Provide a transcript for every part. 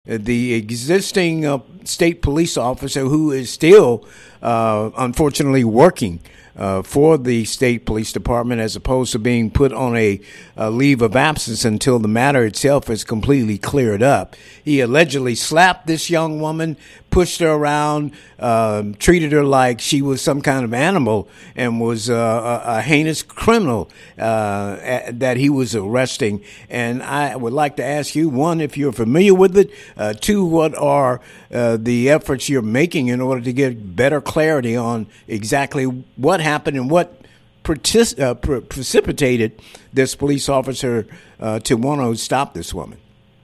The existing state police officer who is still, unfortunately, working for the state police department as opposed to being put on a leave of absence until the matter itself is completely cleared up. He allegedly slapped this young woman, pushed her around, treated her like she was some kind of animal, and was a heinous criminal that he was arresting. And I would like to ask you, one, if you're familiar with it, two, what are the efforts you're making in order to get better clarity on exactly what happened and what precipitated this police officer to want to stop this woman?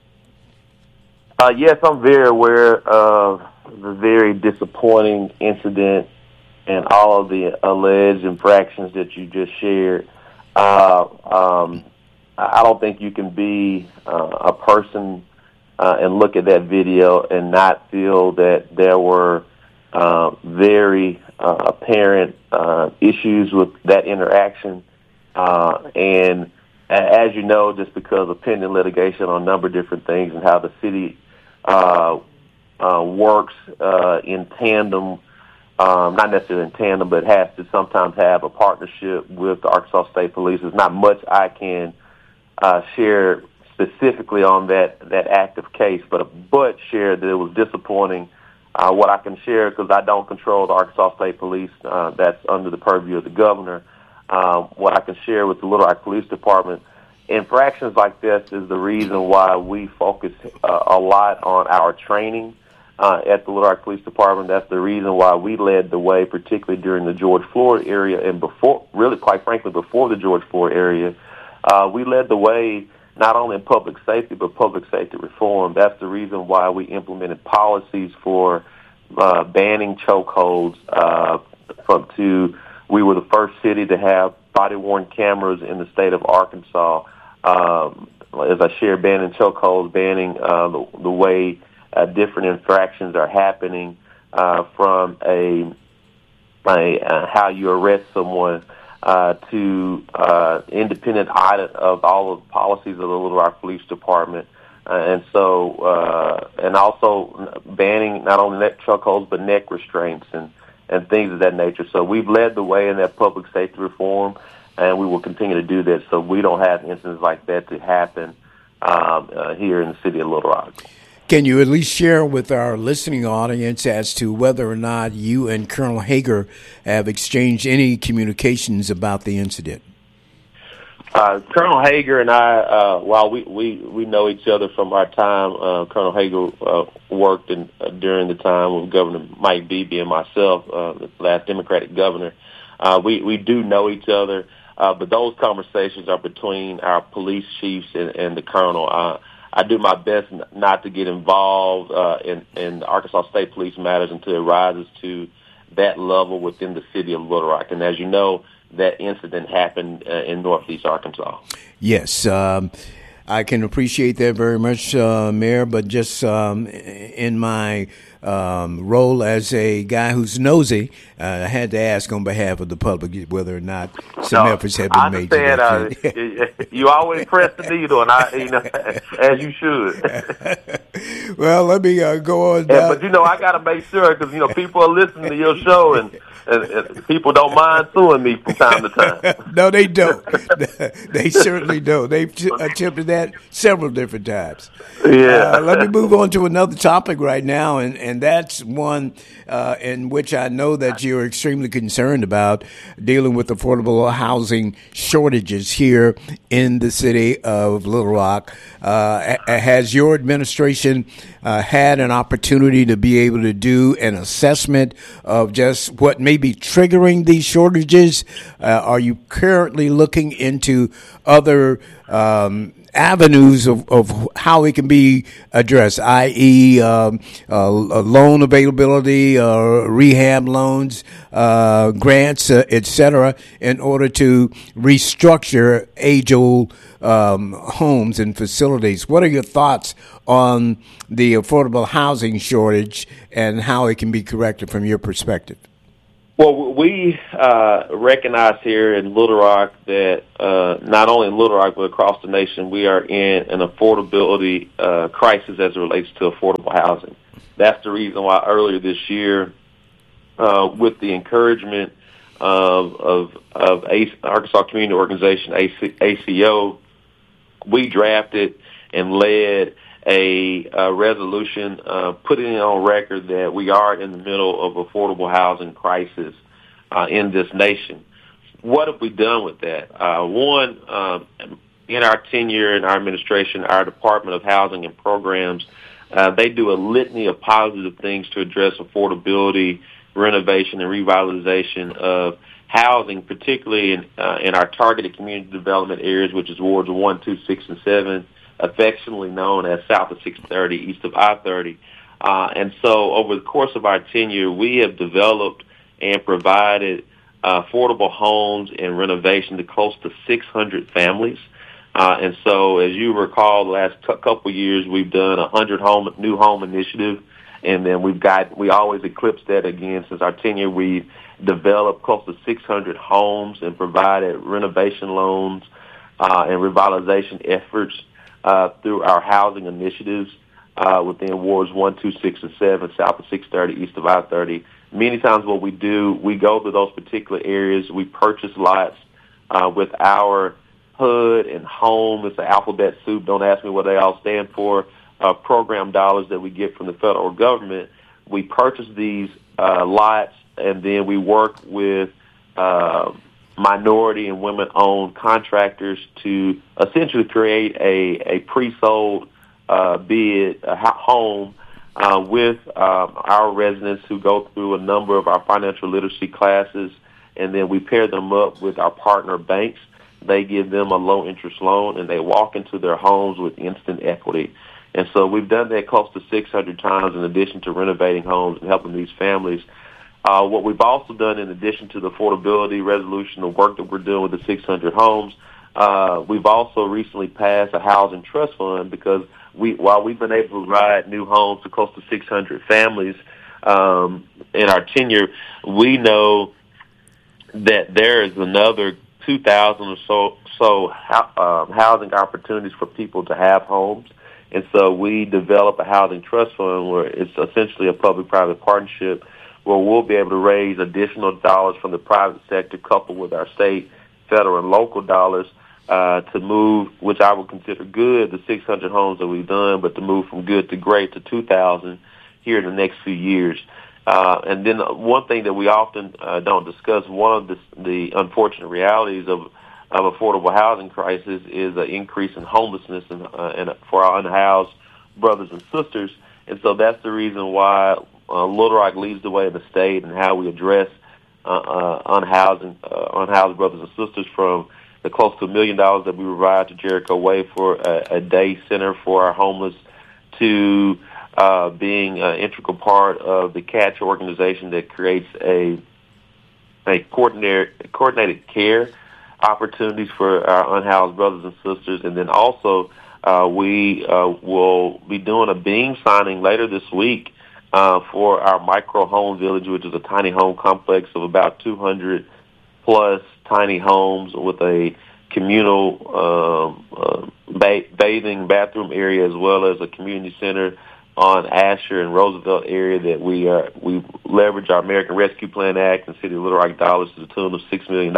Yes, I'm very aware of the very disappointing incident and all of the alleged infractions that you just shared. I don't think you can be a person and look at that video and not feel that there were very apparent issues with that interaction. And as you know, just because of pending litigation on a number of different things and how the city works in tandem, not necessarily in tandem, but has to sometimes have a partnership with the Arkansas State Police. There's not much I can share specifically on that active case, but share that it was disappointing. What I can share, because I don't control the Arkansas State Police, that's under the purview of the governor. What I can share with the Little Rock Police Department, infractions like this is the reason why we focus a lot on our training at the Little Rock Police Department. That's the reason why we led the way, particularly during the George Floyd area and before, really quite frankly, before the George Floyd area. We led the way not only in public safety, but public safety reform. That's the reason why we implemented policies for banning chokeholds. We were the first city to have body-worn cameras in the state of Arkansas. As I shared, banning chokeholds, banning the way different infractions are happening from how you arrest someone to independent audit of all of the policies of the Little Rock Police Department. And also banning not only neck chokeholds, but neck restraints and things of that nature. So we've led the way in that public safety reform, and we will continue to do that so we don't have incidents like that to happen here in the city of Little Rock. Can you at least share with our listening audience as to whether or not you and Colonel Hager have exchanged any communications about the incident? Colonel Hager and I, while we know each other from our time, Colonel Hager worked during the time with Governor Mike Beebe and myself, the last Democratic governor. We do know each other, but those conversations are between our police chiefs and the colonel. I do my best not to get involved in Arkansas State Police matters until it rises to that level within the city of Little Rock. And as you know, that incident happened in Northeast Arkansas. Yes, I can appreciate that very much, Mayor, but just in my role as a guy who's nosy, I had to ask on behalf of the public whether or not some efforts have been made. I understand. You always press the needle, and as you should. Well, let me go on. But I got to make sure because people are listening to your show and people don't mind suing me from time to time. No, they don't. They certainly don't. They've attempted that several different times. Yeah. Let me move on to another topic right now, and that's one in which I know that you're extremely concerned about, dealing with affordable housing shortages here in the city of Little Rock. Has your administration had an opportunity to be able to do an assessment of just what may be triggering these shortages? Are you currently looking into other avenues of how it can be addressed, i.e. Loan availability, rehab loans, grants, et cetera, in order to restructure age-old homes and facilities? What are your thoughts on the affordable housing shortage and how it can be corrected from your perspective? Well, we recognize here in Little Rock that not only in Little Rock but across the nation, we are in an affordability crisis as it relates to affordable housing. That's the reason why earlier this year, with the encouragement of Arkansas Community Organization, ACO, we drafted and led a resolution putting it on record that we are in the middle of affordable housing crisis in this nation. What have we done with that? One, in our tenure in our administration, our Department of Housing and Programs, they do a litany of positive things to address affordability, renovation, and revitalization of housing, particularly in our targeted community development areas, which is wards 1, 2, 6, and 7, affectionately known as south of 630, east of I-30. And so over the course of our tenure, we have developed and provided affordable homes and renovation to close to 600 families. And so as you recall, the last couple of years, we've done 100 new home initiative. And then we always eclipse that again. Since our tenure, we've developed close to 600 homes and provided renovation loans and revitalization efforts through our housing initiatives within wards 1, 2, 6, and 7, south of 630, east of I-30. Many times what we do, we go to those particular areas. We purchase lots with our HUD and HOME. It's an alphabet soup. Don't ask me what they all stand for. Program dollars that we get from the federal government. We purchase these lots, and then we work with minority and women-owned contractors to essentially create a pre-sold bid home with our residents who go through a number of our financial literacy classes, and then we pair them up with our partner banks. They give them a low-interest loan, and they walk into their homes with instant equity. And so we've done that close to 600 times in addition to renovating homes and helping these families. What we've also done in addition to the affordability resolution, the work that we're doing with the 600 homes, we've also recently passed a housing trust fund because while we've been able to provide new homes to close to 600 families in our tenure, we know that there is another 2,000 or so housing opportunities for people to have homes. And so we develop a housing trust fund where it's essentially a public-private partnership where we'll be able to raise additional dollars from the private sector coupled with our state, federal, and local dollars to move, which I would consider good, the 600 homes that we've done, but to move from good to great to 2,000 here in the next few years. And then one thing that we often don't discuss, one of the unfortunate realities of affordable housing crisis is an increase in homelessness and for our unhoused brothers and sisters. And so that's the reason why Little Rock leads the way in the state and how we address unhoused brothers and sisters, from the close to $1 million that we provide to Jericho Way for a day center for our homeless to being an integral part of the CATCH organization that creates a coordinated care opportunities for our unhoused brothers and sisters. And then also we will be doing a beam signing later this week for our micro home village, which is a tiny home complex of about 200 plus tiny homes with a communal bathing bathroom area, as well as a community center on Asher and Roosevelt area that we leverage our American Rescue Plan Act and City of Little Rock dollars to the tune of $6 million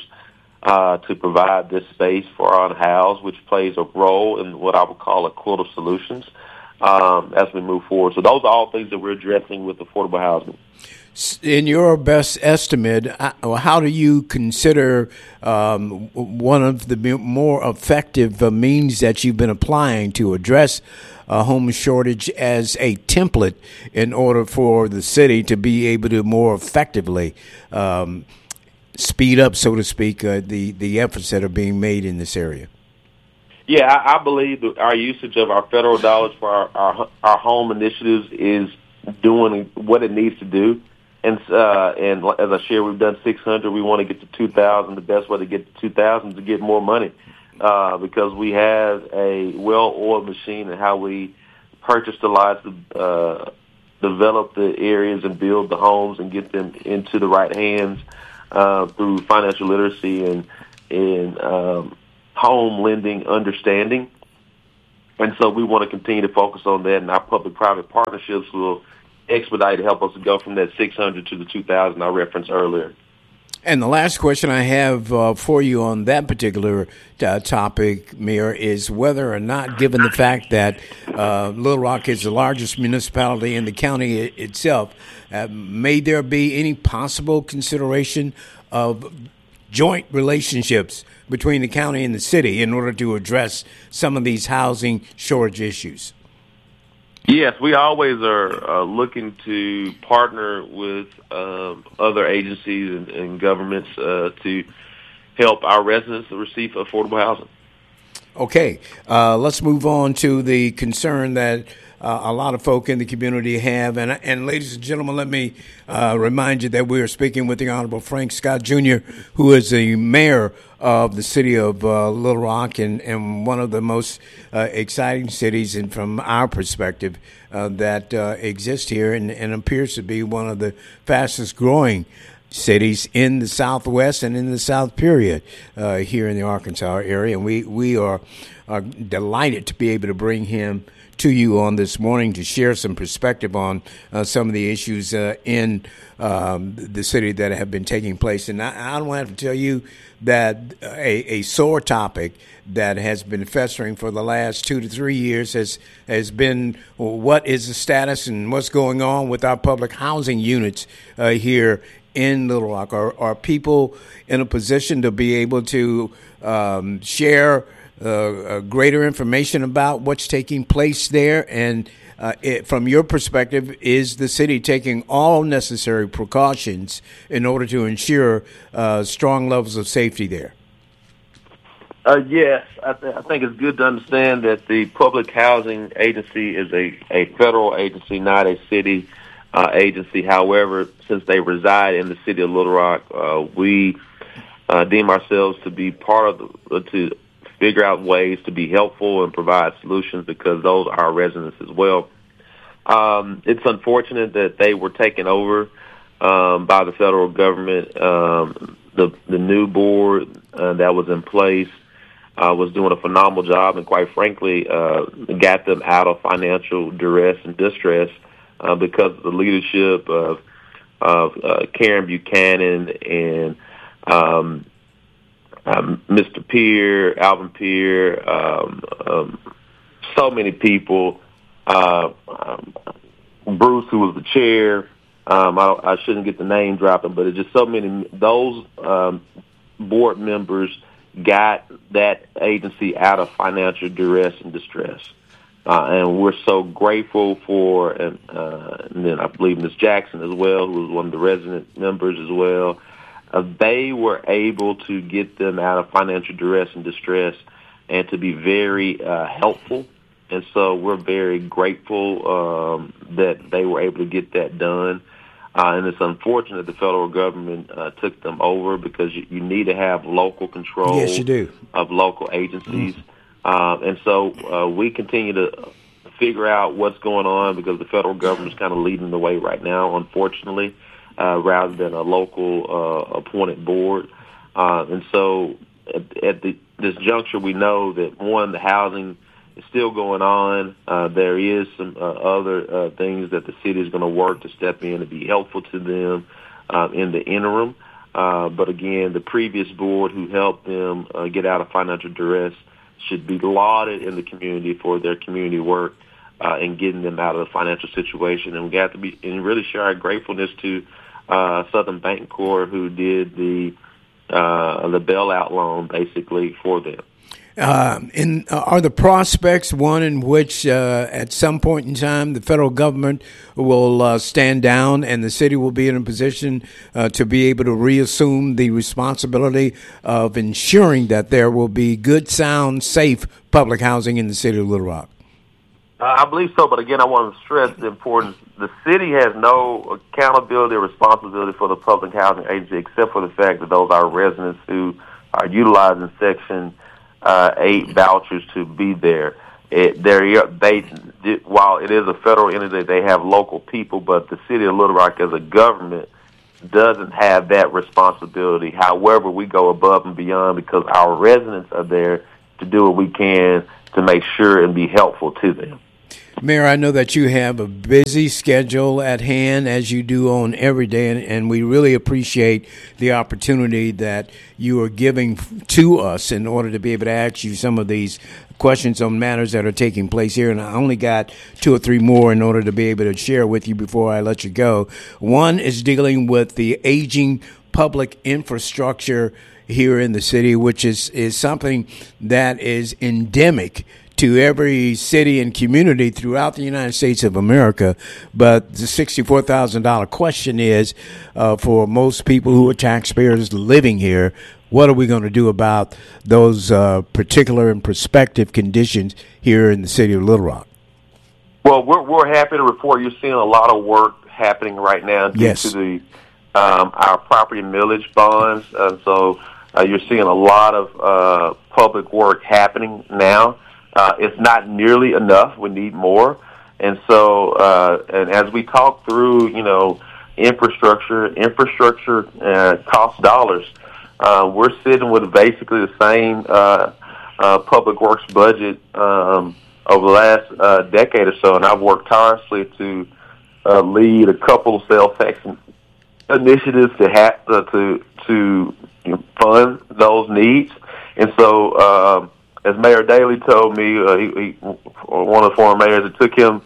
to provide this space for our unhoused, which plays a role in what I would call a quilt of solutions as we move forward. So those are all things that we're addressing with affordable housing. In your best estimate, how do you consider one of the more effective means that you've been applying to address home shortage as a template in order for the city to be able to more effectively speed up, so to speak, the efforts that are being made in this area? Yeah, I believe that our usage of our federal dollars for our home initiatives is doing what it needs to do. And as I shared, we've done 600. We want to get to 2,000. The best way to get to 2,000 is to get more money because we have a well-oiled machine in how we purchase the lots. The develop the areas and build the homes and get them into the right hands through financial literacy and home lending understanding. And so we want to continue to focus on that, and our public-private partnerships will expedite to help us to go from that 600 to the 2,000 I referenced earlier. And the last question I have for you on that particular topic, Mayor, is whether or not, given the fact that Little Rock is the largest municipality in the county itself, may there be any possible consideration of joint relationships between the county and the city in order to address some of these housing shortage issues? Yes, we always are looking to partner with other agencies and governments to help our residents receive affordable housing. Okay, let's move on to the concern that a lot of folk in the community have. And ladies and gentlemen, let me remind you that we are speaking with the Honorable Frank Scott Jr., who is the mayor of the city of Little Rock and one of the most exciting cities, and from our perspective, that exist here and appears to be one of the fastest growing cities in the Southwest and in the South period here in the Arkansas area. And we are delighted to be able to bring him to you on this morning to share some perspective on some of the issues in the city that have been taking place. And I don't have to tell you that a sore topic that has been festering for the last 2 to 3 years has been what is the status and what's going on with our public housing units here in Little Rock. Are people in a position to be able to share greater information about what's taking place there? And from your perspective, is the city taking all necessary precautions in order to ensure strong levels of safety there? Yes, I think it's good to understand that the Public Housing Agency is a federal agency, not a city agency. However, since they reside in the city of Little Rock, we deem ourselves to be part of to figure out ways to be helpful and provide solutions, because those are our residents as well. It's unfortunate that they were taken over by the federal government. The new board that was in place was doing a phenomenal job, and quite frankly, got them out of financial duress and distress because of the leadership of Karen Buchanan and Mr. Peer, Alvin Peer, so many people, Bruce, who was the chair. I shouldn't get the name dropping, but it's just so many. Those board members got that agency out of financial duress and distress. And we're so grateful for, and then I believe Ms. Jackson as well, who was one of the resident members as well. They were able to get them out of financial duress and distress and to be very helpful. And so we're very grateful that they were able to get that done. And it's unfortunate the federal government took them over, because you need to have local control. Yes, you do. Of local agencies. And so we continue to figure out what's going on, because the federal government is kind of leading the way right now, unfortunately, rather than a local appointed board. And so at this juncture, we know that, one, the housing is still going on. There is some other things that the city is going to work to step in and be helpful to them in the interim. But again, the previous board who helped them get out of financial duress should be lauded in the community for their community work in getting them out of the financial situation. And we got to be and really share our gratefulness to Southern Bancorp, who did the bailout loan basically for them. Are the prospects one in which at some point in time the federal government will stand down and the city will be in a position to be able to reassume the responsibility of ensuring that there will be good, sound, safe public housing in the city of Little Rock? I believe so, but again, I want to stress the importance. The city has no accountability or responsibility for the public housing agency, except for the fact that those are residents who are utilizing Section 8 vouchers to be there. while it is a federal entity, they have local people, but the city of Little Rock as a government doesn't have that responsibility. However, we go above and beyond because our residents are there to do what we can to make sure and be helpful to them. Mayor, I know that you have a busy schedule at hand, as you do on every day, and we really appreciate the opportunity that you are giving to us in order to be able to ask you some of these questions on matters that are taking place here. And I only got 2 or 3 more in order to be able to share with you before I let you go. One is dealing with the aging public infrastructure here in the city, which is something that is endemic to every city and community throughout the United States of America. But the $64,000 question is, for most people who are taxpayers living here, what are we going to do about those particular and prospective conditions here in the city of Little Rock? Well, we're happy to report you're seeing a lot of work happening right now due to the our property millage bonds. So you're seeing a lot of public work happening now. It's not nearly enough. We need more. And so, and as we talk through, infrastructure costs dollars. We're sitting with basically the same public works budget over the last decade or so, and I've worked tirelessly to lead a couple of sales tax initiatives to fund those needs. And so, as Mayor Daley told me, one of the former mayors, it took him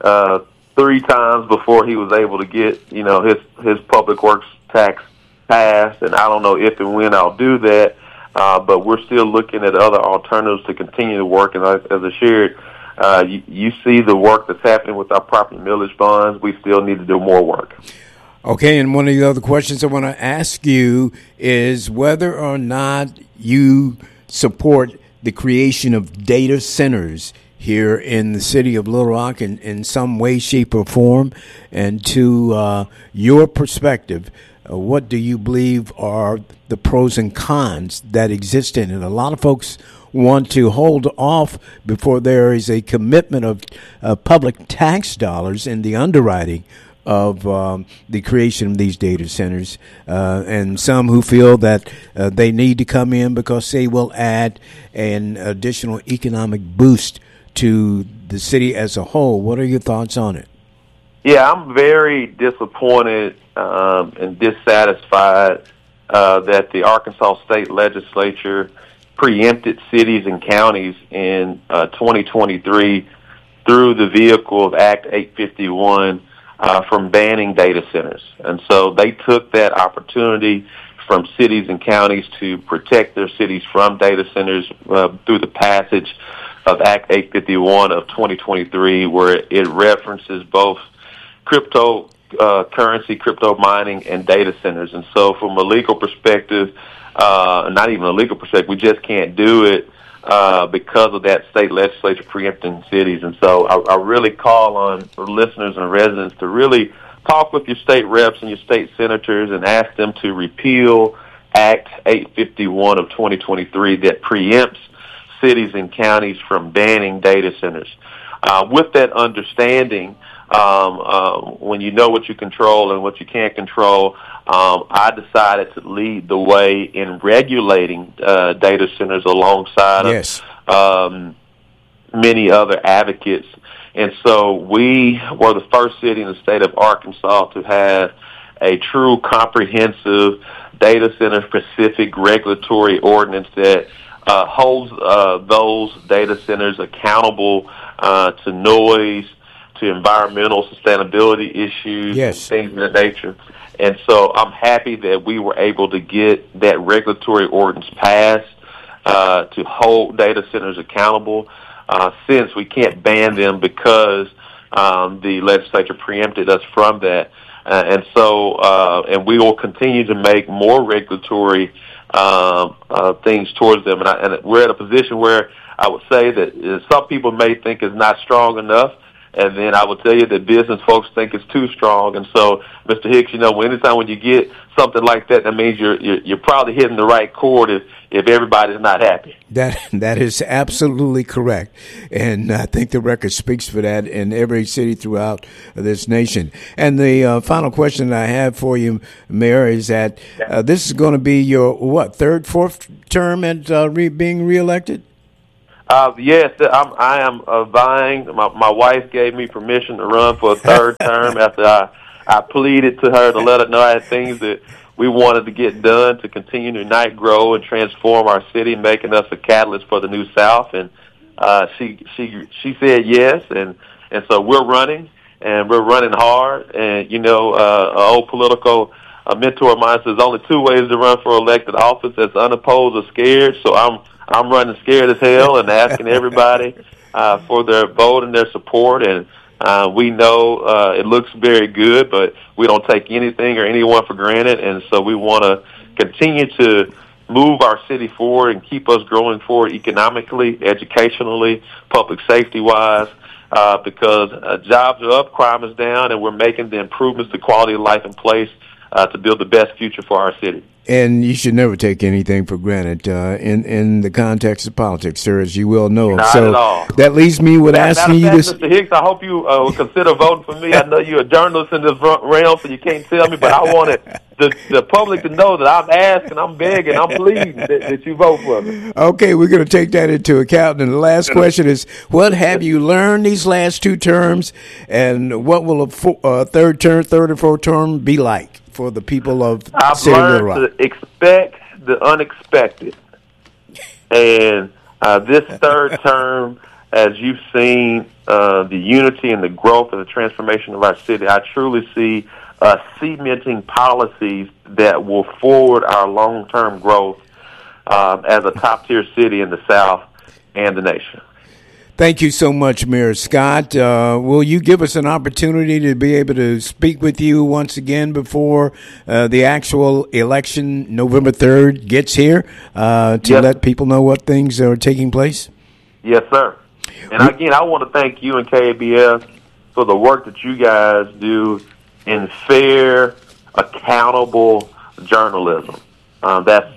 3 times before he was able to get, his public works tax passed. And I don't know if and when I'll do that, but we're still looking at other alternatives to continue to work. And as I shared, you see the work that's happening with our property millage bonds. We still need to do more work. Okay, and one of the other questions I want to ask you is whether or not you support the creation of data centers here in the city of Little Rock in some way, shape, or form. And to your perspective, what do you believe are the pros and cons that exist in it? A lot of folks want to hold off before there is a commitment of public tax dollars in the underwriting of the creation of these data centers, and some who feel that they need to come in because they will add an additional economic boost to the city as a whole. What are your thoughts on it? Yeah, I'm very disappointed and dissatisfied that the Arkansas State Legislature preempted cities and counties in 2023 through the vehicle of Act 851 from banning data centers. And so they took that opportunity from cities and counties to protect their cities from data centers through the passage of Act 851 of 2023, where it references both cryptocurrency, crypto mining, and data centers. And so from a legal perspective, not even a legal perspective, we just can't do it because of that state legislature preempting cities. And so I really call on listeners and residents to really talk with your state reps and your state senators and ask them to repeal Act 851 of 2023 that preempts cities and counties from banning data centers. With that understanding, when you know what you control and what you can't control, I decided to lead the way in regulating data centers alongside of many other advocates. And so we were the first city in the state of Arkansas to have a true comprehensive data center specific regulatory ordinance that holds those data centers accountable to noise, to environmental sustainability issues, things of that nature. And so I'm happy that we were able to get that regulatory ordinance passed to hold data centers accountable, since we can't ban them because the legislature preempted us from that. And we will continue to make more regulatory things towards them. And we're at a position where I would say that some people may think is not strong enough, And then I will tell you that business folks think it's too strong. And so, Mr. Hicks, anytime when you get something like that, that means you're probably hitting the right chord if everybody's not happy. That is absolutely correct. And I think the record speaks for that in every city throughout this nation. And the final question I have for you, Mayor, is that this is going to be your, third, fourth term at being reelected? Yes, I am vying. My wife gave me permission to run for a third term after I pleaded to her to let her know I had things that we wanted to get done to continue to unite, grow, and transform our city, making us a catalyst for the New South. And she said yes, and so we're running, and we're running hard. And an old political mentor of mine says there's only two ways to run for elected office: that's unopposed or scared. So I'm running scared as hell and asking everybody for their vote and their support. And we know it looks very good, but we don't take anything or anyone for granted. And so we want to continue to move our city forward and keep us growing forward economically, educationally, public safety-wise, because jobs are up, crime is down, and we're making the improvements to quality of life in place to build the best future for our city. And you should never take anything for granted in the context of politics, sir, as you well know. Not so at all. That leaves me with asking you this. Mr. Hicks, I hope you will consider voting for me. I know you're a journalist in this realm, so you can't tell me, but I wanted the public to know that I'm asking, I'm begging, I'm pleading that you vote for me. Okay, we're going to take that into account. And the last question is, what have you learned these last two terms, and what will a third or fourth term be like for the people of City of Little Rock? I've learned to expect the unexpected. And this third term, as you've seen the unity and the growth and the transformation of our city, I truly see cementing policies that will forward our long-term growth as a top-tier city in the South and the nation. Thank you so much, Mayor Scott. Will you give us an opportunity to be able to speak with you once again before the actual election, November 3rd, gets here to let people know what things are taking place? Yes, sir. And again, I want to thank you and KABS for the work that you guys do in fair, accountable journalism. That's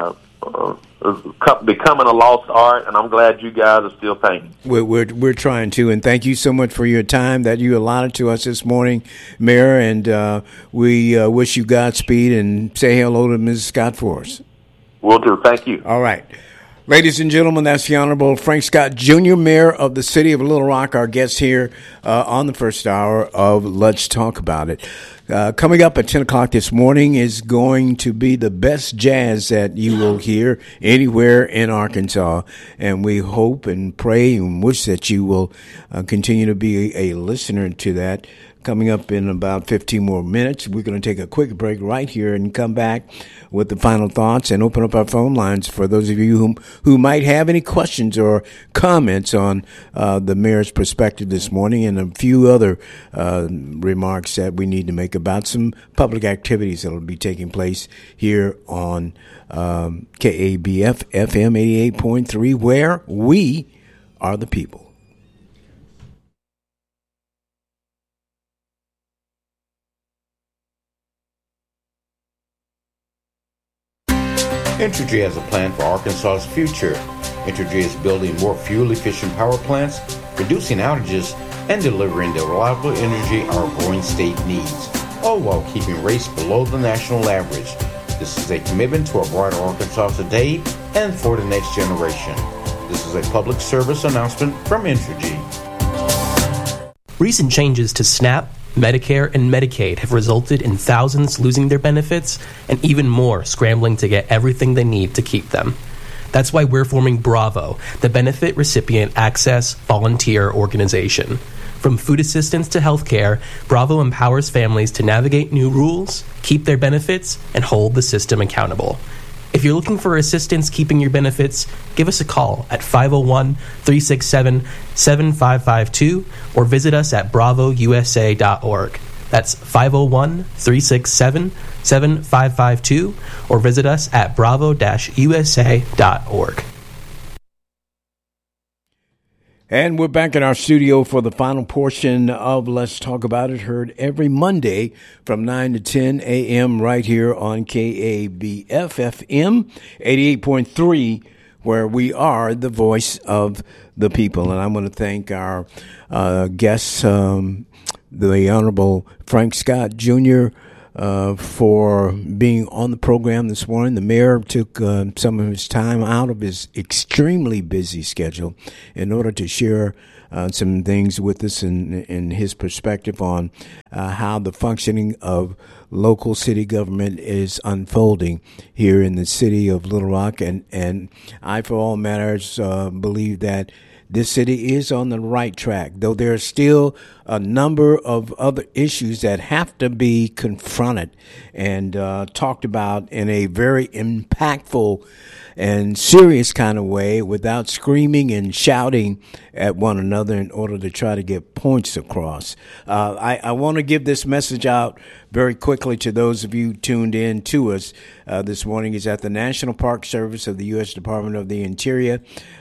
becoming a lost art, and I'm glad you guys are still paying. We're trying to, and thank you so much for your time that you allotted to us this morning, Mayor, and we wish you Godspeed and say hello to Mrs. Scott for us. Will do. Thank you. All right. Ladies and gentlemen, that's the Honorable Frank Scott, Jr., Mayor of the City of Little Rock, our guest here on the first hour of Let's Talk About It. Coming up at 10 o'clock this morning is going to be the best jazz that you will hear anywhere in Arkansas. And we hope and pray and wish that you will continue to be a listener to that. Coming up in about 15 more minutes, we're going to take a quick break right here and come back with the final thoughts and open up our phone lines for those of you who might have any questions or comments on the mayor's perspective this morning and a few other remarks that we need to make about some public activities that will be taking place here on KABF FM 88.3, where we are the people. Entergy has a plan for Arkansas's future. Entergy is building more fuel-efficient power plants, reducing outages, and delivering the reliable energy our growing state needs, all while keeping rates below the national average. This is a commitment to a brighter Arkansas today and for the next generation. This is a public service announcement from Entergy. Recent changes to SNAP, Medicare, and Medicaid have resulted in thousands losing their benefits and even more scrambling to get everything they need to keep them. That's why we're forming Bravo, the Benefit Recipient Access Volunteer Organization. From food assistance to healthcare, Bravo empowers families to navigate new rules, keep their benefits, and hold the system accountable. If you're looking for assistance keeping your benefits, give us a call at 501-367-7552 or visit us at bravousa.org. That's 501-367-7552 or visit us at bravo-usa.org. And we're back in our studio for the final portion of Let's Talk About It, heard every Monday from 9 to 10 a.m. right here on KABF FM 88.3, where we are the voice of the people. And I want to thank our guests, the Honorable Frank Scott Jr., for being on the program this morning. The mayor took some of his time out of his extremely busy schedule in order to share some things with us in his perspective on how the functioning of local city government is unfolding here in the city of Little Rock. And I, for all matters, believe that this city is on the right track, though there are still a number of other issues that have to be confronted and talked about in a very impactful and serious kind of way without screaming and shouting at one another in order to try to get points across. I want to give this message out very quickly to those of you tuned in to us this morning. Is that the National Park Service of the U.S. Department of the Interior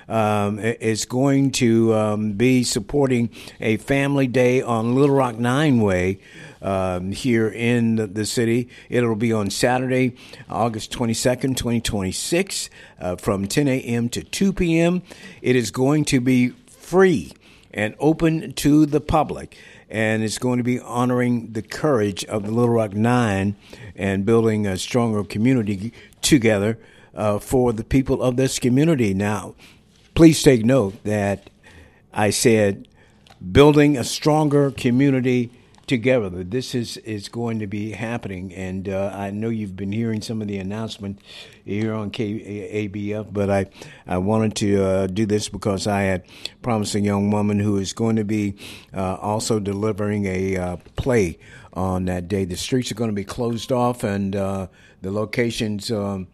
is going to be supporting a family day on Little Rock 9 Way here in the city. It'll be on Saturday, August 22nd, 2026, from 10 a.m. to 2 p.m. It is going to be free and open to the public, and it's going to be honoring the courage of the Little Rock Nine and building a stronger community together for the people of this community. Now, please take note that I said building a stronger community together. This is going to be happening, and I know you've been hearing some of the announcements here on KABF, but I wanted to do this because I had promised a young woman who is going to be also delivering a play on that day. The streets are going to be closed off, and the locations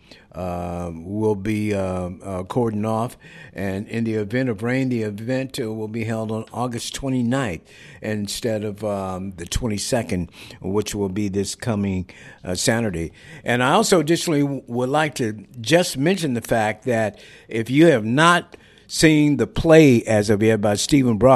will be cordoned off. And in the event of rain, the event will be held on August 29th instead of the 22nd, which will be this coming Saturday. And I also additionally would like to just mention the fact that if you have not seen the play as of yet by Stephen H.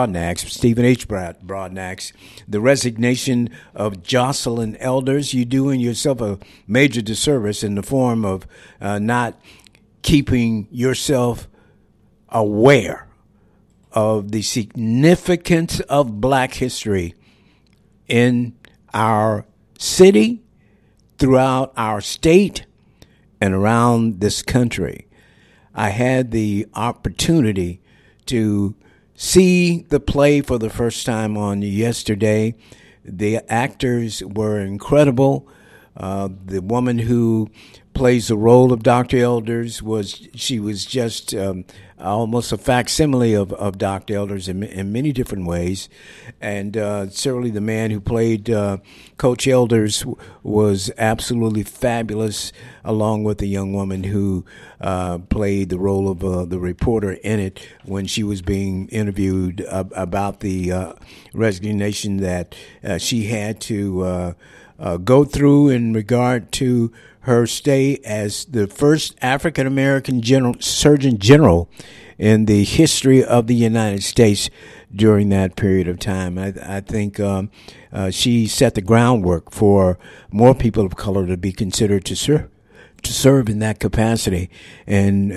Broadnax, The Resignation of Jocelyn Elders, you're doing yourself a major disservice in the form of not keeping yourself aware of the significance of Black history in our city, throughout our state, and around this country. I had the opportunity to see the play for the first time on yesterday. The actors were incredible. The woman who plays the role of Dr. Elders was just almost a facsimile of Dr. Elders in many different ways. And certainly the man who played Coach Elders was absolutely fabulous, along with the young woman who played the role of the reporter in it when she was being interviewed about the resignation that she had to go through in regard to her stay as the first African-American Surgeon General in the history of the United States during that period of time. I think she set the groundwork for more people of color to be considered to serve in that capacity, and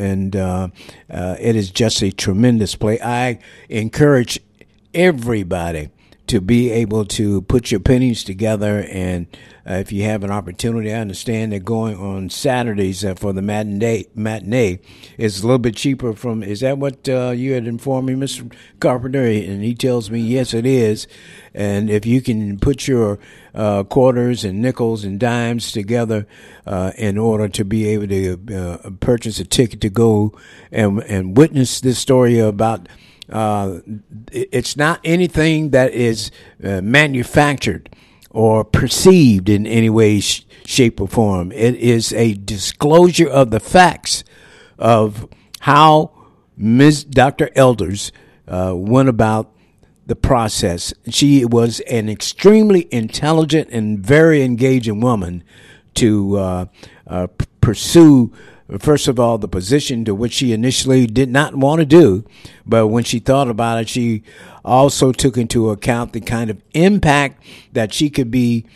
it is just a tremendous play. I encourage everybody to be able to put your pennies together, and if you have an opportunity, I understand they're going on Saturdays for the matinee. It's a little bit cheaper is that what you had informed me, Mr. Carpenter? And he tells me, yes, it is. And if you can put your quarters and nickels and dimes together in order to be able to purchase a ticket to go and witness this story about it's not anything that is manufactured or perceived in any way, shape, or form. It is a disclosure of the facts of how Ms. Dr. Elders went about the process. She was an extremely intelligent and very engaging woman to pursue first of all, the position to which she initially did not want to do, but when she thought about it, she also took into account the kind of impact that she could be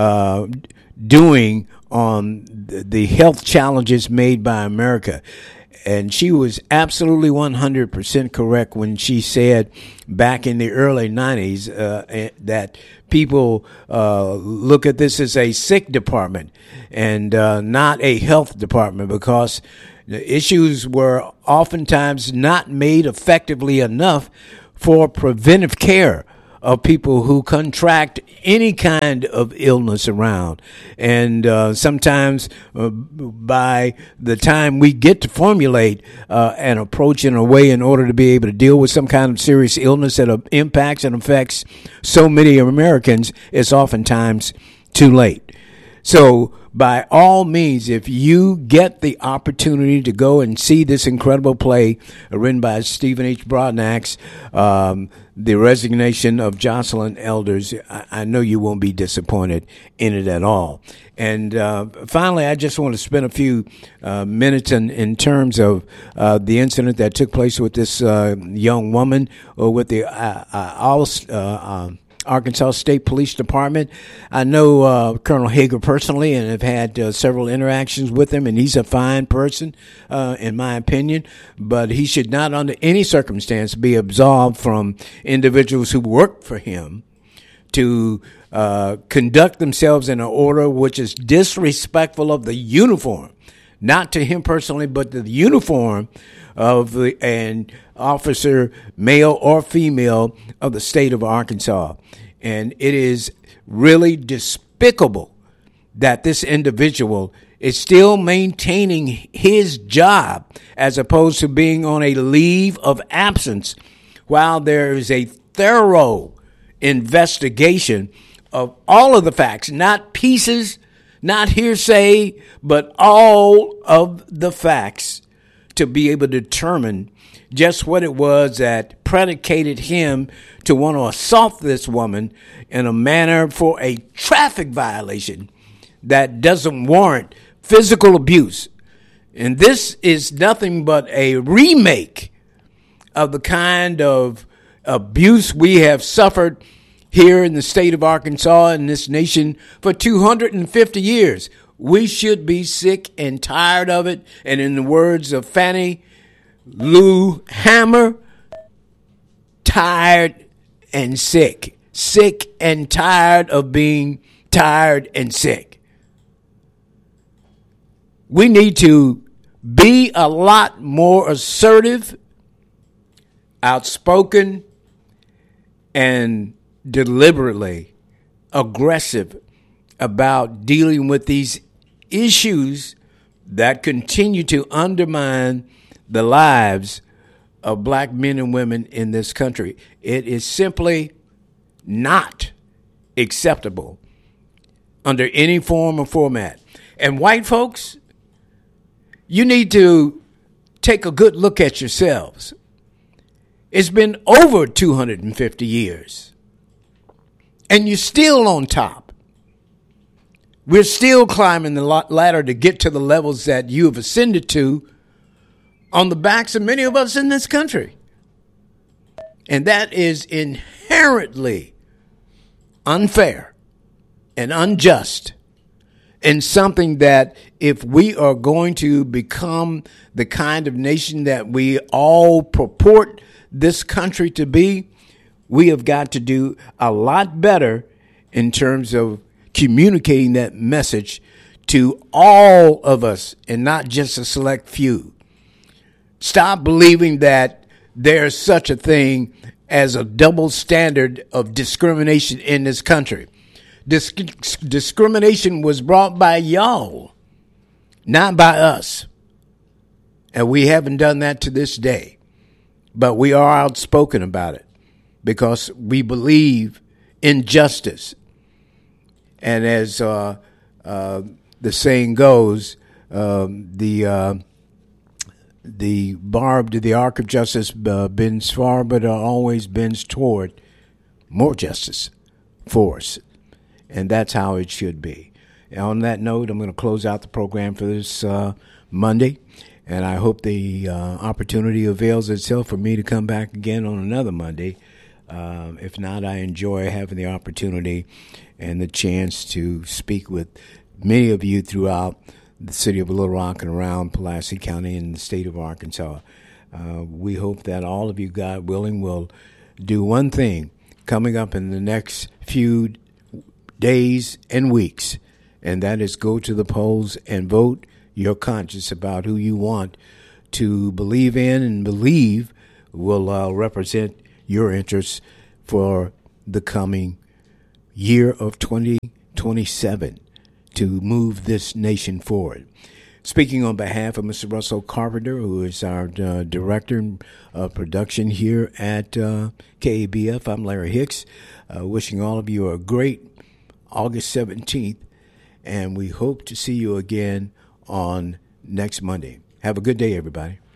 doing on the health challenges made by America. And she was absolutely 100% correct when she said back in the early 90s that people look at this as a sick department and not a health department, because the issues were oftentimes not made effectively enough for preventive care of people who contract any kind of illness around. And sometimes by the time we get to formulate an approach in a way in order to be able to deal with some kind of serious illness that impacts and affects so many Americans, it's oftentimes too late. So by all means, if you get the opportunity to go and see this incredible play written by Stephen H. Broadnax, The Resignation of Jocelyn Elders, I know you won't be disappointed in it at all. And finally, I just want to spend a few minutes in terms of the incident that took place with this young woman with the Arkansas State Police Department. I know Colonel Hager personally and have had several interactions with him, and he's a fine person, in my opinion, but he should not under any circumstance be absolved from individuals who work for him to conduct themselves in an order which is disrespectful of the uniform, not to him personally, but to the uniform of an officer, male or female, of the state of Arkansas. And it is really despicable that this individual is still maintaining his job as opposed to being on a leave of absence while there is a thorough investigation of all of the facts, not pieces, not hearsay, but all of the facts, to be able to determine just what it was that predicated him to want to assault this woman in a manner for a traffic violation that doesn't warrant physical abuse. And this is nothing but a remake of the kind of abuse we have suffered here in the state of Arkansas and this nation for 250 years. We should be sick and tired of it. And in the words of Fannie Lou Hamer, tired and sick. Sick and tired of being tired and sick. We need to be a lot more assertive, outspoken, and deliberately aggressive about dealing with these issues that continue to undermine the lives of black men and women in this country. It is simply not acceptable under any form or format. And white folks, you need to take a good look at yourselves. It's been over 250 years, and you're still on top. We're still climbing the ladder to get to the levels that you have ascended to on the backs of many of us in this country. And that is inherently unfair and unjust, and something that if we are going to become the kind of nation that we all purport this country to be, we have got to do a lot better in terms of communicating that message to all of us and not just a select few. Stop believing that there's such a thing as a double standard of discrimination in this country. Discrimination was brought by y'all, not by us. And we haven't done that to this day. But we are outspoken about it because we believe in justice. And as the saying goes, the arc of justice bends far, but always bends toward more justice for us. And that's how it should be. On that note, I'm going to close out the program for this Monday, and I hope the opportunity avails itself for me to come back again on another Monday. If not, I enjoy having the opportunity and the chance to speak with many of you throughout the city of Little Rock and around Pulaski County and the state of Arkansas. We hope that all of you, God willing, will do one thing coming up in the next few days and weeks, and that is go to the polls and vote your conscience about who you want to believe in and believe will represent your interests for the coming year of 2027 to move this nation forward. Speaking on behalf of Mr. Russell Carpenter, who is our director of production here at KABF, I'm Larry Hicks, wishing all of you a great August 17th, and we hope to see you again on next Monday. Have a good day, everybody.